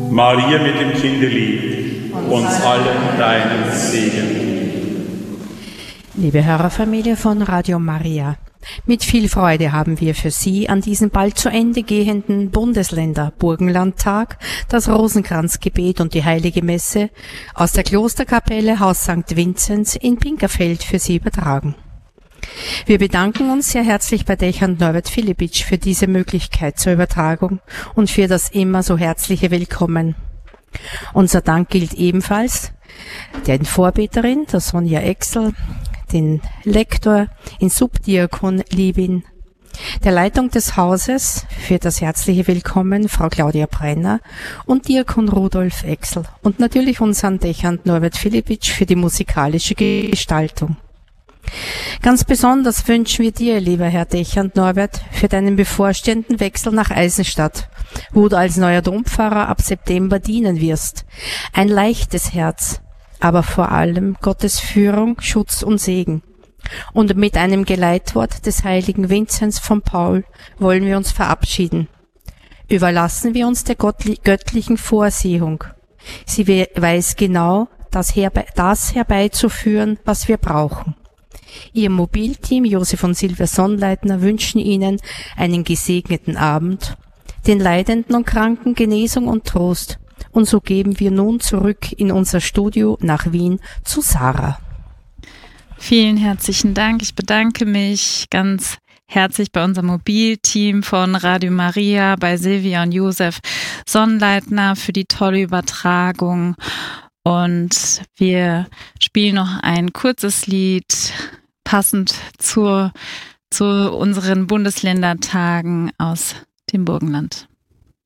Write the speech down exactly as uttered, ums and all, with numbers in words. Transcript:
Maria mit dem Kinderlieb, uns allen deinen Segen. Liebe Hörerfamilie von Radio Maria, mit viel Freude haben wir für Sie an diesem bald zu Ende gehenden Bundesländer-Burgenlandtag das Rosenkranzgebet und die Heilige Messe aus der Klosterkapelle Haus Sankt Vinzenz in Pinkerfeld für Sie übertragen. Wir bedanken uns sehr herzlich bei Dechant Norbert Filipitsch für diese Möglichkeit zur Übertragung und für das immer so herzliche Willkommen. Unser Dank gilt ebenfalls den Vorbeterin, der Sonja Exel, den Lektor in Subdiakon Liebin, der Leitung des Hauses für das herzliche Willkommen, Frau Claudia Brenner und Diakon Rudolf Exel und natürlich unseren Dechant Norbert Filipitsch für die musikalische Gestaltung. Ganz besonders wünschen wir dir, lieber Herr Dechant Norbert, für deinen bevorstehenden Wechsel nach Eisenstadt, wo du als neuer Dompfarrer ab September dienen wirst, ein leichtes Herz, aber vor allem Gottes Führung, Schutz und Segen. Und mit einem Geleitwort des heiligen Vinzenz von Paul wollen wir uns verabschieden. Überlassen wir uns der göttlichen Vorsehung. Sie weiß genau, das, herbe- das herbeizuführen, was wir brauchen. Ihr Mobilteam Josef und Silvia Sonnleitner wünschen Ihnen einen gesegneten Abend, den Leidenden und Kranken Genesung und Trost. Und so geben wir nun zurück in unser Studio nach Wien zu Sarah. Vielen herzlichen Dank. Ich bedanke mich ganz herzlich bei unserem Mobilteam von Radio Maria, bei Silvia und Josef Sonnleitner für die tolle Übertragung. Und wir spielen noch ein kurzes Lied, passend zur, zu unseren Bundesländertagen aus dem Burgenland.